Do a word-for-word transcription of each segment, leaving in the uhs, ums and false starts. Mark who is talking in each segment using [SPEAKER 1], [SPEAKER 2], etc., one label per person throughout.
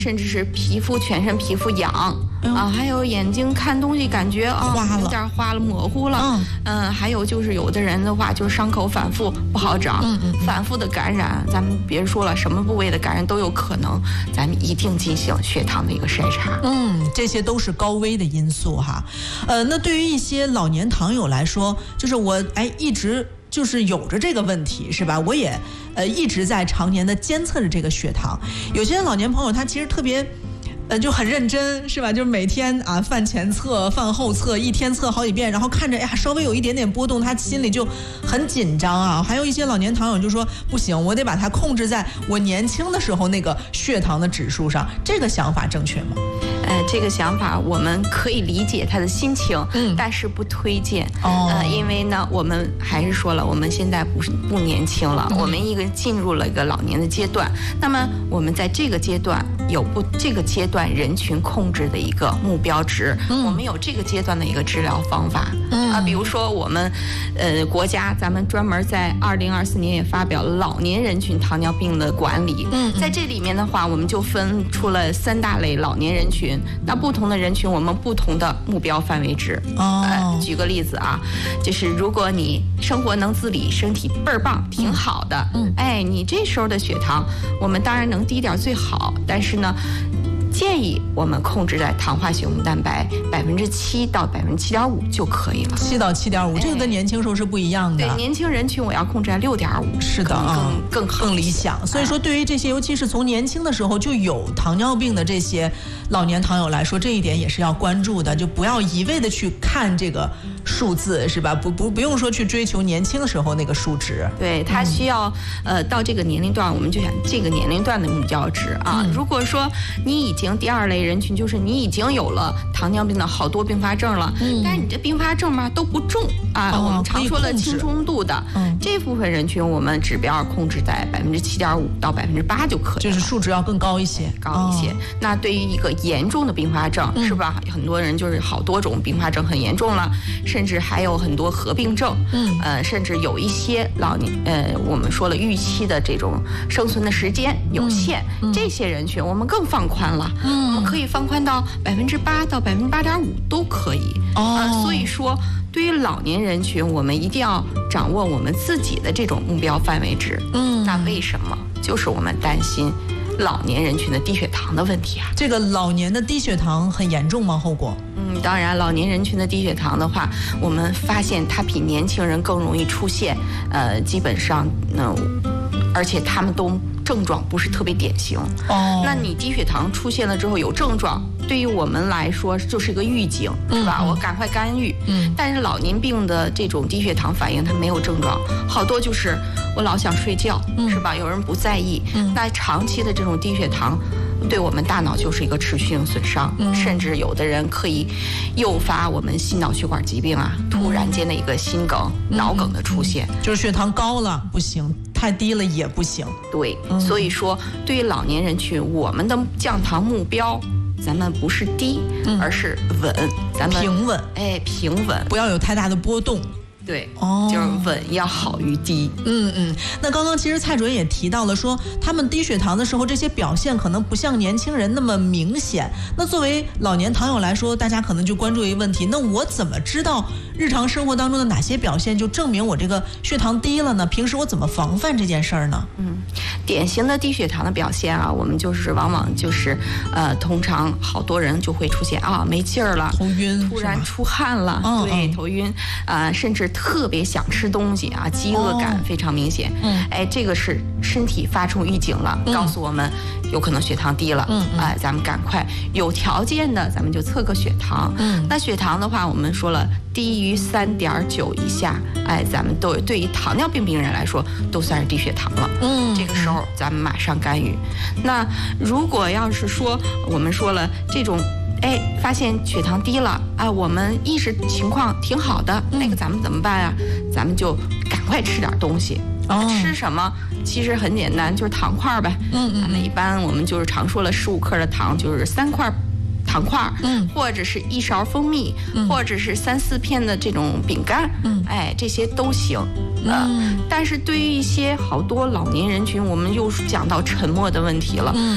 [SPEAKER 1] 甚至是皮肤全身皮肤痒、嗯、啊，还有眼睛看东西感觉啊、哦、有点花了模糊了，嗯、呃，还有就是有的人的话就是伤口反复不好长，嗯嗯嗯反复的感染，咱们别说了，什么部位的感染都有可能，咱们一定进行血糖的一个筛查。
[SPEAKER 2] 嗯，这些都是高危的因素哈。呃，那对于一些老年糖友来说，就是我哎一直。就是有着这个问题是吧？我也呃一直在常年的监测着这个血糖。有些老年朋友他其实特别呃就很认真是吧？就是每天啊饭前测饭后测，一天测好几遍，然后看着呀稍微有一点点波动，他心里就很紧张啊。还有一些老年糖友就说不行，我得把它控制在我年轻的时候那个血糖的指数上。这个想法正确吗？
[SPEAKER 1] 呃，这个想法我们可以理解他的心情，嗯，但是不推荐。
[SPEAKER 2] 哦，
[SPEAKER 1] 呃，因为呢，我们还是说了，我们现在不是不年轻了，嗯、我们一个进入了一个老年的阶段。那么我们在这个阶段有不这个阶段人群控制的一个目标值，嗯、我们有这个阶段的一个治疗方法。嗯啊，比如说我们，呃，国家咱们专门在二零二四年也发表了老年人群糖尿病的管理。嗯，在这里面的话，我们就分出了三大类老年人群。那不同的人群，我们不同的目标范围值。哦、呃，举个例子啊，就是如果你生活能自理，身体倍儿棒，挺好的，嗯，哎，你这时候的血糖，我们当然能低点最好，但是呢。建议我们控制在糖化血红蛋白百分之七到百分之七点五就可以了。
[SPEAKER 2] 七到七点五，这个跟年轻时候是不一样的。
[SPEAKER 1] 对，年轻人群我要控制在六点五，
[SPEAKER 2] 是的啊，
[SPEAKER 1] 更更
[SPEAKER 2] 更理想。所以说，对于这些尤其是从年轻的时候就有糖尿病的这些老年糖友来说，这一点也是要关注的，就不要一味的去看这个数字，是吧？不不不用说去追求年轻的时候那个数值。
[SPEAKER 1] 对，它需要、嗯、呃到这个年龄段，我们就想这个年龄段的目标值啊。嗯、如果说你已经第二类人群，就是你已经有了糖尿病的好多并发症了，嗯、但是你这并发症嘛都不重啊，哦、我们常说的轻中度的、嗯、这部分人群，我们指标控制在百分之七点五到百分之八就可以了，
[SPEAKER 2] 就是数值要更高一些，
[SPEAKER 1] 高一些。哦、那对于一个严重的并发症，嗯、是吧？很多人就是好多种并发症很严重了，甚至还有很多合并症，嗯，呃，甚至有一些老年，呃，我们说了预期的这种生存的时间有限，嗯嗯、这些人群我们更放宽了，嗯，我们可以放宽到百分之八到百分之八点五都可以。哦、呃，所以说对于老年人群，我们一定要掌握我们自己的这种目标范围值。嗯，那为什么？就是我们担心老年人群的低血糖的问题啊。
[SPEAKER 2] 这个老年的低血糖很严重吗？后果？
[SPEAKER 1] 嗯，当然，老年人群的低血糖的话，我们发现它比年轻人更容易出现，呃，基本上，呢、呃，而且他们都症状不是特别典型。哦，那你低血糖出现了之后有症状，对于我们来说就是一个预警，是吧？嗯、我赶快干预。嗯，但是老年病的这种低血糖反应，它没有症状，好多就是我老想睡觉，嗯、是吧？有人不在意。嗯，那长期的这种低血糖。对我们大脑就是一个持续性损伤，嗯、甚至有的人可以诱发我们心脑血管疾病啊，突然间的一个心梗、嗯、脑梗的出现。
[SPEAKER 2] 就是血糖高了不行，太低了也不行。
[SPEAKER 1] 对，嗯、所以说对于老年人群，我们的降糖目标，咱们不是低，嗯、而是稳，咱们
[SPEAKER 2] 平稳，
[SPEAKER 1] 哎，平稳，
[SPEAKER 2] 不要有太大的波动。
[SPEAKER 1] 对，哦，就是稳要好于低。
[SPEAKER 2] 嗯嗯，那刚刚其实蔡主任也提到了说，他们低血糖的时候，这些表现可能不像年轻人那么明显。那作为老年糖友来说，大家可能就关注一个问题：那我怎么知道日常生活当中的哪些表现就证明我这个血糖低了呢？平时我怎么防范这件事儿呢？
[SPEAKER 1] 嗯，典型的低血糖的表现啊，我们就是往往就是，呃，通常好多人就会出现啊没劲儿了，
[SPEAKER 2] 头晕，
[SPEAKER 1] 突然出汗了，哦、对，头晕，啊、呃，甚至。特别想吃东西啊，饥饿感非常明显。嗯，哎，这个是身体发出预警了，嗯、告诉我们有可能血糖低了。嗯，哎，咱们赶快有条件的，咱们就测个血糖。嗯，那血糖的话，我们说了，低于三点九以下，哎，咱们都对于糖尿病病人来说都算是低血糖了。嗯，这个时候咱们马上干预。那如果要是说我们说了这种。哎，发现血糖低了，哎，我们意识情况挺好的，嗯、那个咱们怎么办啊？咱们就赶快吃点东西。哦、吃什么？其实很简单，就是糖块呗。嗯嗯。那一般我们就是常说了，十五克的糖就是三块糖块，嗯，或者是一勺蜂蜜，嗯、或者是三四片的这种饼干，嗯，哎，这些都行。呃、嗯，但是对于一些好多老年人群，我们又讲到沉默的问题了。嗯。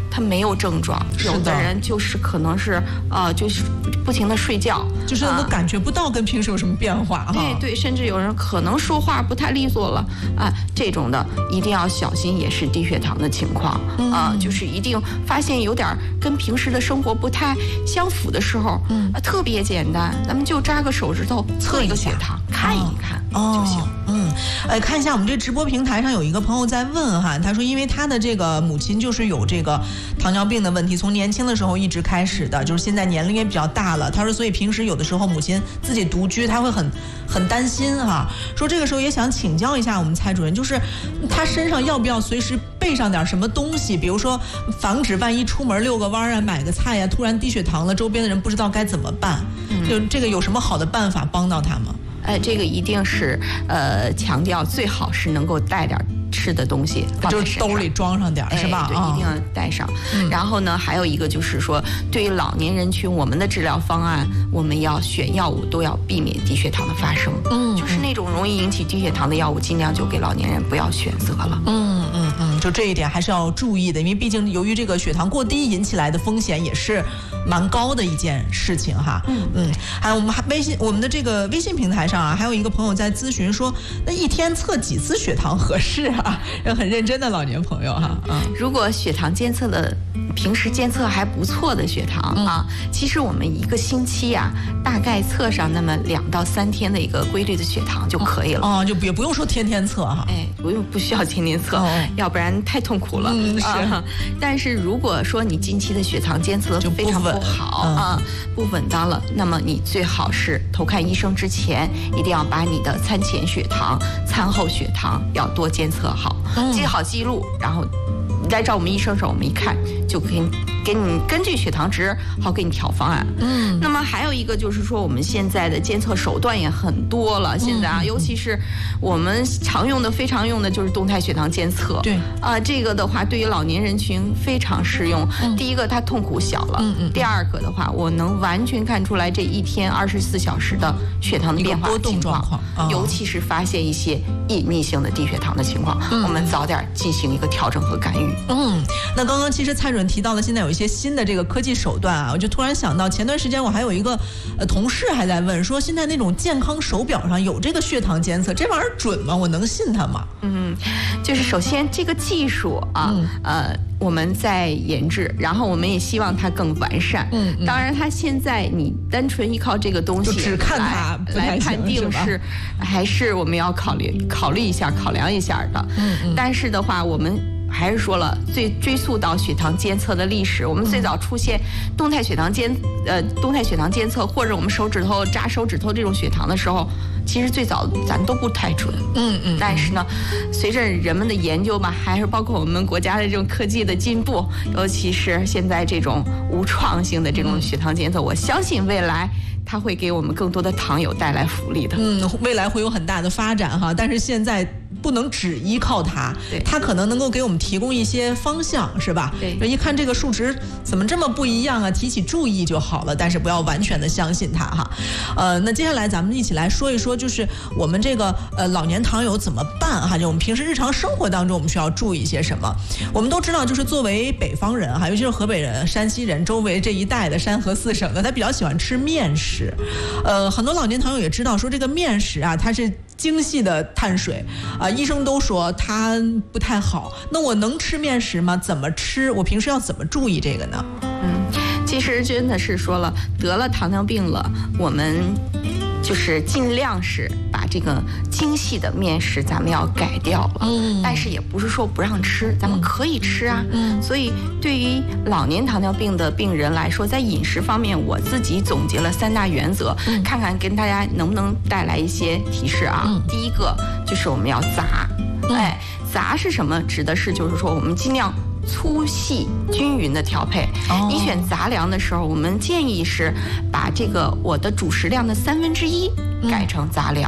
[SPEAKER 1] 他没有症状，有的人就是可能是呃就是不停的睡觉，
[SPEAKER 2] 就是我感觉不到跟平时有什么变化哈。
[SPEAKER 1] 对对，甚至有人可能说话不太利索了啊，这种的一定要小心，也是低血糖的情况啊，就是一定发现有点跟平时的生活不太相符的时候，嗯，特别简单，咱们就扎个手指头测一个血糖，看一看就行。
[SPEAKER 2] 嗯，呃，看一下我们这直播平台上有一个朋友在问哈，他说因为他的这个母亲就是有这个糖尿病的问题，从年轻的时候一直开始的，就是现在年龄也比较大了。他说，所以平时有的时候母亲自己独居，他会很很担心哈。说这个时候也想请教一下我们蔡主任，就是他身上要不要随时备上点什么东西，比如说防止万一出门遛个弯啊、买个菜呀、啊，突然低血糖了，周边的人不知道该怎么办。嗯、就这个有什么好的办法帮到他吗？
[SPEAKER 1] 呃，这个一定是呃强调，最好是能够带点吃的东西，
[SPEAKER 2] 就是兜里装上点，是吧？
[SPEAKER 1] 对，一定要带上。嗯、然后呢，还有一个就是说，对于老年人群，我们的治疗方案，我们要选药物都要避免低血糖的发生。嗯，就是那种容易引起低血糖的药物，尽量就给老年人不要选择了。
[SPEAKER 2] 嗯嗯嗯，就这一点还是要注意的，因为毕竟由于这个血糖过低引起来的风险也是蛮高的一件事情哈。嗯嗯，还有我们还微信我们的这个微信平台上啊，还有一个朋友在咨询说，那一天测几次血糖合适啊？很认真的老年朋友哈。嗯，
[SPEAKER 1] 如果血糖监测的平时监测还不错的血糖、嗯、啊，其实我们一个星期啊，大概测上那么两到三天的一个规律的血糖就可以了。
[SPEAKER 2] 哦，就也不用说天天测哈。
[SPEAKER 1] 哎，不用，不需要天天测，哦、要不然太痛苦了。
[SPEAKER 2] 嗯，是、
[SPEAKER 1] 啊。但是如果说你近期的血糖监测非常不好、嗯、啊，不稳当了，那么你最好是头看医生之前，一定要把你的餐前血糖、餐后血糖要多监测好，嗯、记好记录，然后你来找我们医生的时候，我们一看就可以给你根据血糖值好给你调方案。嗯，那么还有一个就是说，我们现在的监测手段也很多了。现在啊，嗯、尤其是我们常用的、非常用的就是动态血糖监测。
[SPEAKER 2] 对
[SPEAKER 1] 啊，这个的话对于老年人群非常适用。嗯、第一个，它痛苦小了。嗯嗯。第二个的话，我能完全看出来这一天二十四小时的血糖的变化情况，
[SPEAKER 2] 哦、
[SPEAKER 1] 尤其是发现一些隐秘性的低血糖的情况，嗯、我们早点进行一个调整和干预。
[SPEAKER 2] 嗯，那刚刚其实蔡主任提到了，现在有一些新的这个科技手段啊，我就突然想到，前段时间我还有一个呃同事还在问说，现在那种健康手表上有这个血糖监测，这玩意儿准吗？我能信它吗？
[SPEAKER 1] 嗯，就是首先这个技术啊，嗯、呃，我们在研制，然后我们也希望它更完善。嗯，嗯当然，它现在你单纯依靠这个东西
[SPEAKER 2] 就只看它
[SPEAKER 1] 来判定是，是还是我们要考虑考虑一下、考量一下的。嗯嗯。但是的话，我们。还是说了，最追溯到血糖监测的历史，我们最早出现动态血糖监呃动态血糖监测，或者我们手指头扎手指头这种血糖的时候，其实最早咱都不太准。嗯嗯。但是呢，随着人们的研究吧，还是包括我们国家的这种科技的进步，尤其是现在这种无创性的这种血糖监测，我相信未来它会给我们更多的糖友带来福利的。
[SPEAKER 2] 嗯，未来会有很大的发展哈，但是现在不能只依靠它，它可能能够给我们提供一些方向，是吧？
[SPEAKER 1] 对，
[SPEAKER 2] 一看这个数值怎么这么不一样啊，提起注意就好了，但是不要完全的相信它哈。呃，那接下来咱们一起来说一说，就是我们这个呃老年糖友怎么办哈？就我们平时日常生活当中，我们需要注意些什么？我们都知道，就是作为北方人哈，尤其是河北人、山西人周围这一带的山河四省的，他比较喜欢吃面食。呃，很多老年糖友也知道说，这个面食啊，它是精细的碳水啊、呃，医生都说它不太好。那我能吃面食吗？怎么吃？我平时要怎么注意这个呢？
[SPEAKER 1] 嗯，其实真的是说了，得了糖尿病了，我们就是尽量是把这个精细的面食咱们要改掉了。嗯，但是也不是说不让吃，咱们可以吃啊。嗯，所以对于老年糖尿病的病人来说，在饮食方面，我自己总结了三大原则，嗯、看看跟大家能不能带来一些提示啊。嗯、第一个就是我们要杂，嗯、哎，杂是什么？指的是就是说我们尽量粗细均匀的调配。哦、你选杂粮的时候，我们建议是把这个我的主食量的三分之一改成杂粮。嗯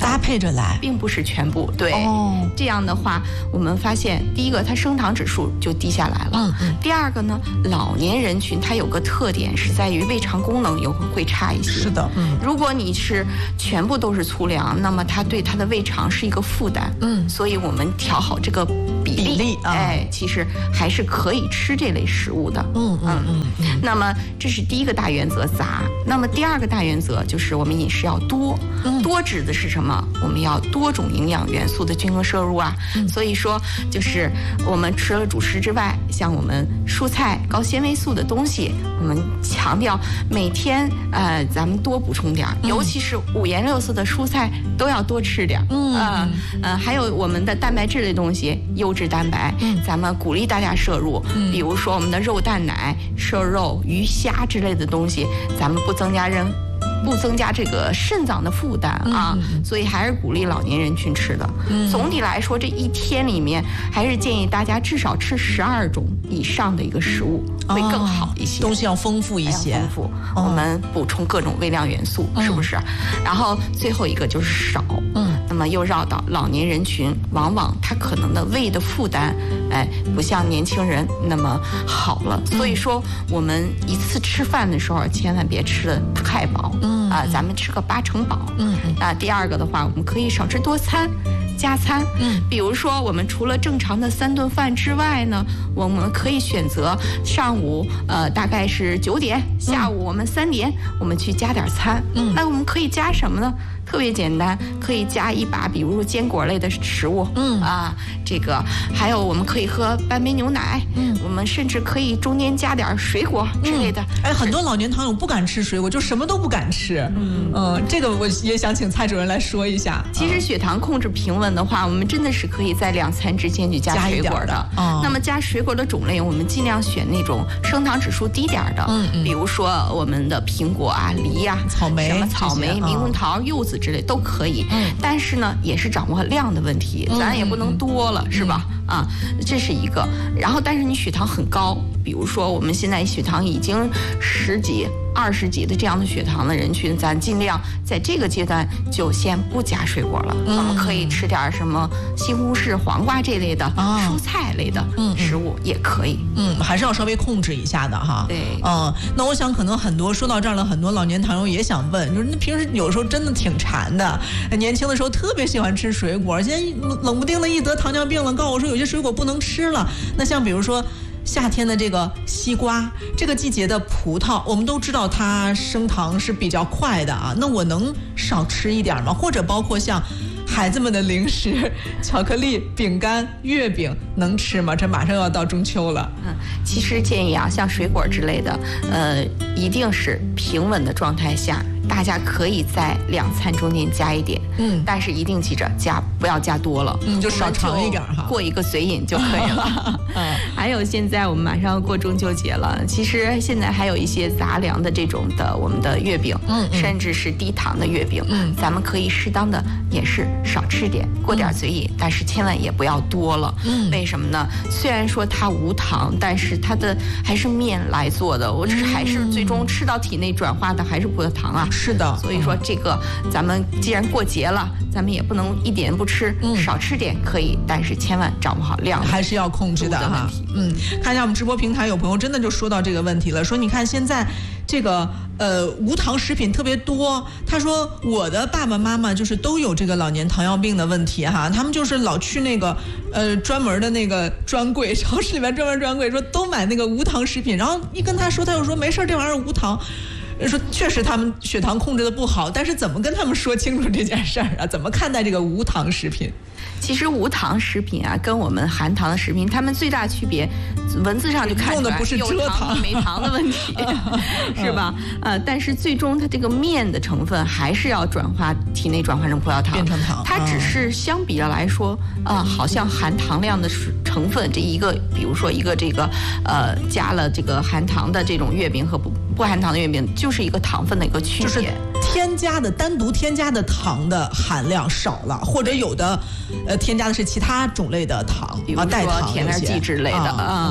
[SPEAKER 2] 搭配着来，
[SPEAKER 1] 并不是全部。对，
[SPEAKER 2] 哦，
[SPEAKER 1] 这样的话，我们发现第一个，它升糖指数就低下来了。嗯嗯。第二个呢，老年人群它有个特点是在于胃肠功能有会差一些。
[SPEAKER 2] 是的，嗯。
[SPEAKER 1] 如果你是全部都是粗粮，那么它对它的胃肠是一个负担。嗯。所以我们调好这个比例，
[SPEAKER 2] 比例啊、
[SPEAKER 1] 哎，其实还是可以吃这类食物的。
[SPEAKER 2] 嗯嗯嗯嗯。
[SPEAKER 1] 那么这是第一个大原则，杂。那么第二个大原则就是我们饮食要多。嗯。多指的是什么？我们要多种营养元素的均衡摄入啊。嗯。所以说，就是我们除了主食之外，像我们蔬菜、高纤维素的东西，我们强调每天呃咱们多补充点，嗯、尤其是五颜六色的蔬菜都要多吃点。嗯。呃呃，还有我们的蛋白质类东西，优质蛋白，嗯、咱们鼓励大家摄入。嗯。比如说我们的肉、蛋、奶、瘦肉、鱼虾之类的东西，咱们不增加人。不增加这个肾脏的负担啊，嗯、所以还是鼓励老年人群吃的。嗯、总体来说，这一天里面还是建议大家至少吃十二种以上的一个食物，会更好一些。
[SPEAKER 2] 哦、东西要丰富一些，
[SPEAKER 1] 丰富。哦、我们补充各种微量元素，嗯、是不是？然后最后一个就是少。嗯。那么又绕到老年人群，往往他可能的胃的负担，哎，不像年轻人那么好了。嗯、所以说，我们一次吃饭的时候，千万别吃得太饱。嗯。啊，咱们吃个八成饱。嗯。啊，第二个的话，我们可以少吃多餐，加餐。嗯。比如说，我们除了正常的三顿饭之外呢，我们可以选择上午呃大概是九点，下午我们三点，嗯、我们去加点餐。嗯。那我们可以加什么呢？特别简单，可以加一把，比如说坚果类的食物。嗯。啊，这个还有我们可以喝半杯牛奶。嗯。我们甚至可以中间加点水果之类的。
[SPEAKER 2] 嗯、哎，很多老年糖友不敢吃水果，就什么都不敢吃。嗯嗯，这个我也想请蔡主任来说一下。
[SPEAKER 1] 其实血糖控制平稳的话，我们真的是可以在两餐之间去加水果的。的哦、那么加水果的种类，我们尽量选那种升糖指数低点的。嗯嗯。比如说我们的苹果啊、梨啊、
[SPEAKER 2] 草莓、
[SPEAKER 1] 什么草莓、猕猴桃、柚子之类都可以。嗯。但是呢，也是掌握量的问题，嗯、咱也不能多了，嗯、是吧？啊，这是一个。然后，但是你血糖很高，比如说我们现在血糖已经十几。二十几的这样的血糖的人群，咱尽量在这个阶段就先不加水果了。嗯、我们可以吃点什么西红柿、黄瓜这类的、哦、蔬菜类的食物也可以。
[SPEAKER 2] 嗯，还是要稍微控制一下的哈。
[SPEAKER 1] 对。
[SPEAKER 2] 嗯，那我想可能很多说到这儿了，很多老年糖友也想问，就是那平时有时候真的挺馋的，年轻的时候特别喜欢吃水果，现在冷不丁的一得糖尿病了，告诉我说有些水果不能吃了。那像比如说。夏天的这个西瓜，这个季节的葡萄，我们都知道它升糖是比较快的啊。那我能少吃一点吗？或者包括像孩子们的零食，巧克力、饼干、月饼能吃吗？这马上要到中秋了。
[SPEAKER 1] 嗯，其实建议啊，像水果之类的，呃，一定是平稳的状态下。大家可以在两餐中间加一点，嗯，但是一定记着加不要加多了，
[SPEAKER 2] 嗯，就少尝一点哈，
[SPEAKER 1] 过一个嘴瘾就可以了。嗯，还有现在我们马上要过中秋节了，其实现在还有一些杂粮的这种的我们的月饼，嗯，嗯甚至是低糖的月饼，嗯，咱们可以适当的也是少吃点，过点嘴瘾，嗯、但是千万也不要多了。嗯，为什么呢？虽然说它无糖，但是它的还是面来做的，我只是还是最终吃到体内转化的还是葡萄糖啊。
[SPEAKER 2] 是的，
[SPEAKER 1] 所以说这个咱们既然过节了，咱们也不能一点不吃，嗯、少吃点可以，但是千万掌握好量，
[SPEAKER 2] 还是要控制的哈。嗯，看一下我们直播平台有朋友真的就说到这个问题了，说你看现在这个呃无糖食品特别多，他说我的爸爸妈妈就是都有这个老年糖尿病的问题哈，他们就是老去那个呃专门的那个专柜，超市里面专门专柜说都买那个无糖食品，然后一跟他说，他又说没事，这玩意儿无糖。说确实他们血糖控制的不好，但是怎么跟他们说清楚这件事儿啊？怎么看待这个无糖食品？
[SPEAKER 1] 其实无糖食品啊，跟我们含糖的食品，它们最大区别，文字上就看出来，
[SPEAKER 2] 用的不是蔗糖
[SPEAKER 1] 没糖的问题，是吧？呃，但是最终它这个面的成分还是要转化体内转化成葡萄糖，
[SPEAKER 2] 变成糖。
[SPEAKER 1] 它只是相比较来说，啊、呃，好像含糖量的成分这一个，比如说一个这个呃加了这个含糖的这种月饼和不不含糖的月饼，就是一个糖分的一个区别。
[SPEAKER 2] 就是添加的单独添加的糖的含量少了，或者有的呃添加的是其他种类的糖，
[SPEAKER 1] 比如说甜味剂之类的啊。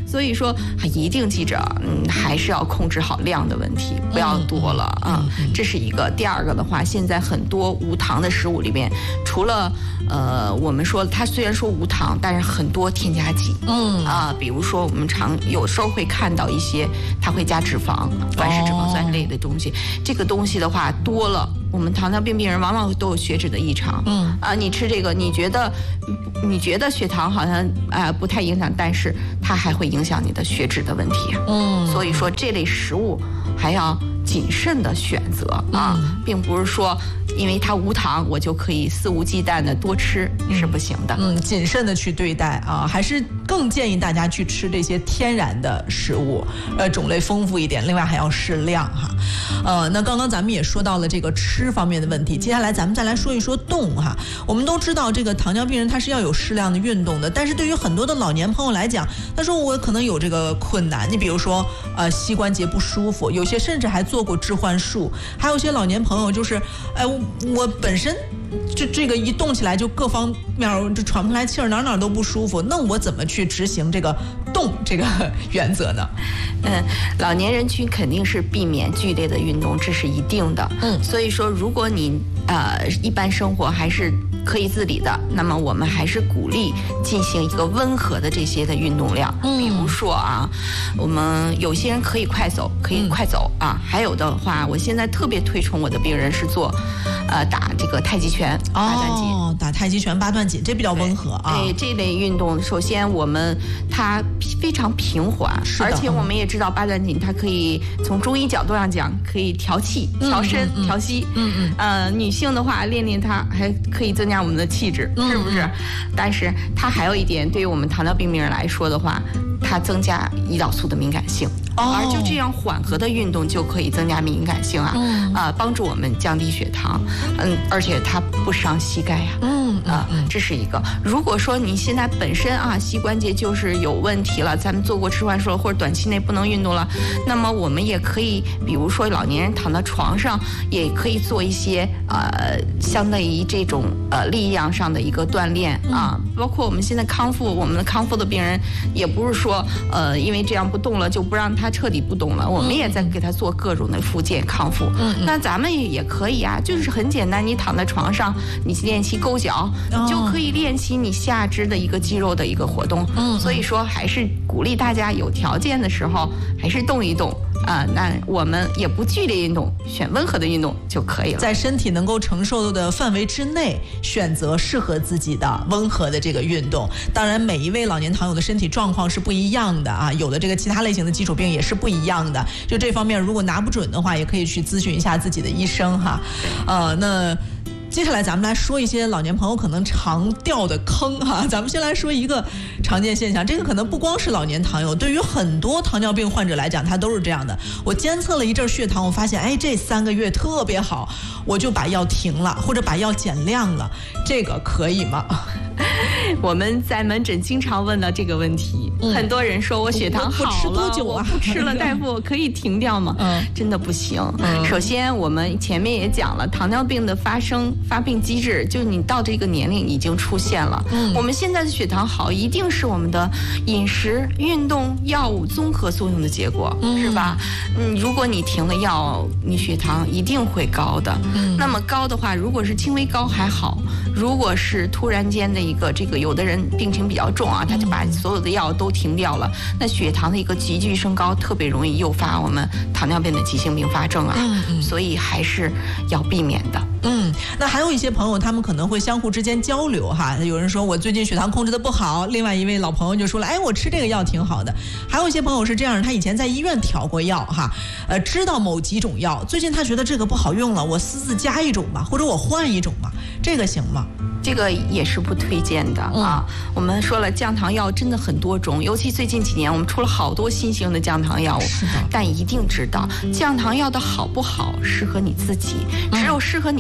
[SPEAKER 1] 所以说一定记着，嗯，还是要控制好量的问题，不要多了啊、嗯嗯。这是一个。第二个的话，现在很多无糖的食物里面，除了呃，我们说它虽然说无糖，但是很多添加剂，嗯啊、呃，比如说我们常有时候会看到一些，它会加脂肪，反式脂肪酸类的东西。哦、这个东西的话多了，我们糖尿病病人往往都有血脂的异常。嗯啊、呃，你吃这个，你觉得你觉得血糖好像啊、呃、不太影响，但是它还会影响你的血脂的问题。嗯，所以说这类食物还要谨慎的选择啊、嗯，并不是说因为它无糖我就可以肆无忌惮的多吃、嗯、是不行的。
[SPEAKER 2] 嗯，谨慎的去对待啊，还是更建议大家去吃这些天然的食物，呃，种类丰富一点，另外还要适量哈。呃，那刚刚咱们也说到了这个吃方面的问题，接下来咱们再来说一说动哈。我们都知道这个糖尿病人他是要有适量的运动的，但是对于很多的老年朋友来讲，他说我可能有这个困难，你比如说呃膝关节不舒服，有些甚至还做过置换术，还有些老年朋友就是，哎，我, 我本身就这个一动起来就各方面就喘不来气儿，哪哪都不舒服，那我怎么去执行这个动这个原则呢？
[SPEAKER 1] 嗯，老年人群肯定是避免剧烈的运动，这是一定的。嗯，所以说如果你呃一般生活还是可以自理的，那么我们还是鼓励进行一个温和的这些的运动量。嗯，比如说啊，我们有些人可以快走，可以快走、嗯、啊，还有的话，我现在特别推崇我的病人是做，呃，打这个太极拳、八段锦。
[SPEAKER 2] 哦，打太极拳、八段锦，这比较温和啊。
[SPEAKER 1] 对，这类运动，首先我们它非常平缓，而且我们也知道八段锦它可以从中医角度上讲，可以调气、调身、嗯嗯、调息。嗯嗯。呃，女性的话练练它还可以增加我们的气质，是不是？嗯嗯、但是它还有一点，对于我们糖尿病病人来说的话，它增加胰岛素的敏感性。哦，而就这样缓和的运动就可以增加敏感性啊，嗯、啊，帮助我们降低血糖，嗯，而且它不伤膝盖呀、啊，嗯啊，这是一个。如果说你现在本身啊膝关节就是有问题了，咱们做过置换术或者短期内不能运动了，那么我们也可以，比如说老年人躺到床上，也可以做一些呃相对于这种呃力量上的一个锻炼啊，嗯、包括我们现在康复，我们的康复的病人也不是说呃因为这样不动了就不让他。他彻底不动了，我们也在给他做各种的复健康复。嗯，那咱们也可以啊，就是很简单，你躺在床上，你练习勾脚，哦、你就可以练习你下肢的一个肌肉的一个活动。嗯，所以说还是鼓励大家有条件的时候还是动一动。啊、呃，那我们也不剧烈运动，选温和的运动就可以了。
[SPEAKER 2] 在身体能够承受的范围之内，选择适合自己的温和的这个运动。当然，每一位老年糖友的身体状况是不一样的啊，有的这个其他类型的基础病也是不一样的。就这方面，如果拿不准的话，也可以去咨询一下自己的医生哈。呃，那。接下来咱们来说一些老年朋友可能常掉的坑哈，咱们先来说一个常见现象，这个可能不光是老年糖友，对于很多糖尿病患者来讲，他都是这样的。我监测了一阵血糖，我发现哎，这三个月特别好，我就把药停了，或者把药减量了，这个可以吗？
[SPEAKER 1] 我们在门诊经常问到这个问题，嗯、很多人说我血糖好了，
[SPEAKER 2] 我吃多久啊？
[SPEAKER 1] 我不吃了，大夫，我可以停掉吗？嗯，真的不行。嗯、首先，我们前面也讲了，糖尿病的发生发病机制，就是你到这个年龄已经出现了。嗯，我们现在的血糖好，一定是我们的饮食、运动、药物综合作用的结果，嗯、是吧？嗯，如果你停了药，你血糖一定会高的。嗯，那么高的话，如果是轻微高还好，如果是突然间的一个这个有的人病情比较重啊，他就把所有的药都停掉了，那血糖的一个急剧升高，特别容易诱发我们糖尿病的急性并发症啊，嗯嗯、所以还是要避免的。
[SPEAKER 2] 嗯，那还有一些朋友，他们可能会相互之间交流哈。有人说我最近血糖控制的不好，另外一位老朋友就说了，哎，我吃这个药挺好的。还有一些朋友是这样，他以前在医院调过药哈，呃，知道某几种药，最近他觉得这个不好用了，我私自加一种吧，或者我换一种吧，这个行吗？
[SPEAKER 1] 这个也是不推荐的啊。嗯、我们说了，降糖药真的很多种，尤其最近几年我们出了好多新型的降糖药物。是的。但一定知道，降糖药的好不好适合你自己，只有适合你自己的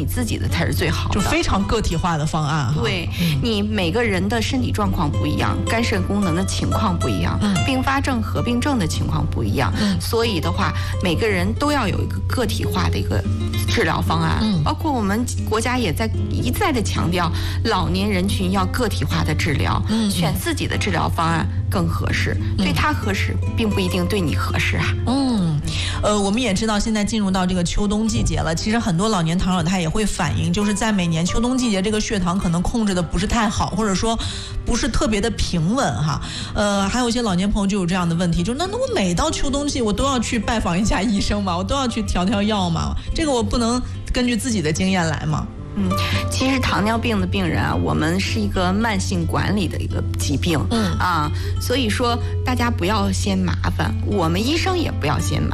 [SPEAKER 1] 的才是最好的，
[SPEAKER 2] 就非常个体化的方案。
[SPEAKER 1] 对、嗯、你每个人的身体状况不一样，肝肾功能的情况不一样，嗯、并发症、合并症的情况不一样，嗯、所以的话，每个人都要有一个个体化的一个治疗方案。嗯、包括我们国家也在一再的强调，老年人群要个体化的治疗，嗯、选自己的治疗方案更合适，嗯、对他合适，并不一定对你合适啊。
[SPEAKER 2] 嗯，呃，我们也知道现在进入到这个秋冬季节了，其实很多老年糖友他也会反映，就是在每年秋冬季节，这个血糖可能控制的不是太好，或者说不是特别的平稳哈。呃，还有一些老年朋友就有这样的问题，就是那那我每到秋冬季我都要去拜访一下医生嘛，我都要去调调药嘛，这个我不能根据自己的经验来吗？
[SPEAKER 1] 嗯，其实糖尿病的病人啊，我们是一个慢性管理的一个疾病，嗯啊，所以说大家不要嫌麻烦，我们医生也不要嫌麻